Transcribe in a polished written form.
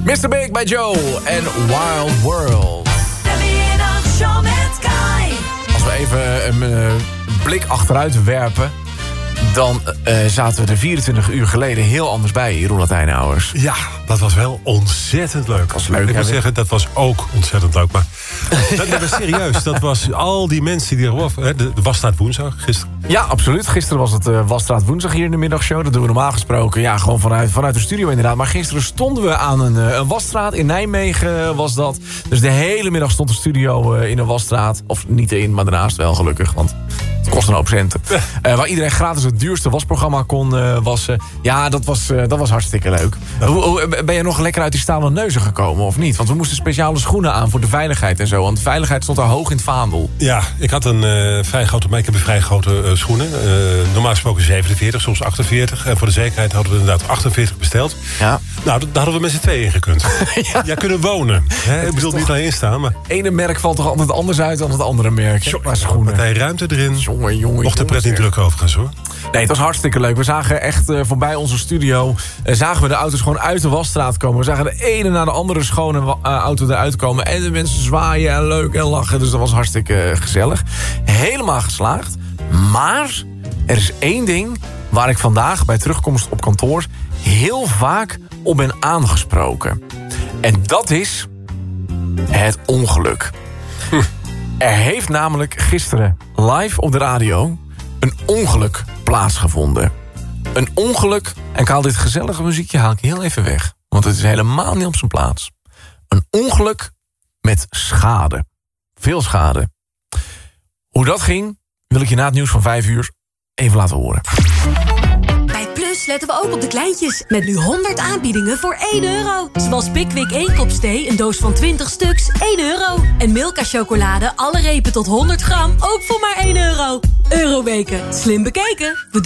Mr. Big bij Joe en Wild World. De Middagshow met Kai. Als we even een blik achteruit werpen... dan zaten we er 24 uur geleden heel anders bij hier, Roland Eijnhouders. Ja, dat was wel ontzettend leuk. Was leuk, ik moet zeggen, dat was ook ontzettend leuk. Maar dat was serieus. Dat was al die mensen die erop... De Wasstraat Woensdag, gisteren. Ja, absoluut. Gisteren was het Wasstraat Woensdag hier in de middagshow. Dat doen we normaal gesproken gewoon vanuit de studio inderdaad. Maar gisteren stonden we aan een wasstraat. In Nijmegen was dat. Dus de hele middag stond de studio in een wasstraat. Of niet in, maar daarnaast wel gelukkig. Want het kost een hoop centen. Waar iedereen gratis het duurste wasprogramma kon wassen. Ja, dat was hartstikke leuk. Ja. Ben je nog lekker uit die stalen neuzen gekomen of niet? Want we moesten speciale schoenen aan voor de veiligheid en zo. Want de veiligheid stond daar hoog in het vaandel. Ja, ik had een vrij grote... Maar ik heb een vrij grote schoenen. Normaal gesproken 47, soms 48. En voor de zekerheid hadden we inderdaad 48 besteld. Ja. Nou, daar hadden we met z'n tweeën in gekund. Ja, kunnen wonen. Ik bedoel niet alleen staan, maar... Ene merk valt toch altijd anders uit dan het andere merk. Maar schoenen. Partij ruimte erin. Jongen. Mocht de pret niet druk overigens, hoor. Nee, het was hartstikke leuk. We zagen echt voorbij onze studio... zagen we de auto's gewoon uit de wasstraat komen. We zagen de ene na de andere schone auto eruit komen. En de mensen zwaaien en leuk en lachen. Dus dat was hartstikke gezellig. Helemaal geslaagd. Maar er is één ding waar ik vandaag bij terugkomst op kantoor... heel vaak op ben aangesproken. En dat is het ongeluk. Er heeft namelijk gisteren live op de radio... een ongeluk plaatsgevonden. Een ongeluk, en ik haal dit gezellige muziekje haal ik heel even weg. Want het is helemaal niet op zijn plaats. Een ongeluk met schade. Veel schade. Hoe dat ging, wil ik je na het nieuws van 5 uur even laten horen. Bij Plus letten we ook op de kleintjes. Met nu 100 aanbiedingen voor €1. Zoals Pickwick 1 kop thee, een doos van 20 stuks, €1. En Milka chocolade, alle repen tot 100 gram, ook voor maar €1. Euroweken, slim bekeken. We doen